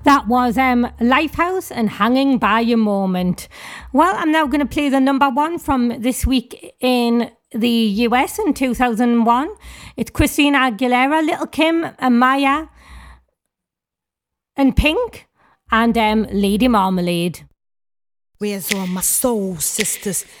That was Lifehouse and Hanging by a Moment. Well, I'm now going to play the number one from this week in the US in 2001. It's Christina Aguilera, Little Kim, and Maya, and Pink, and Lady Marmalade. Where's all my soul sisters?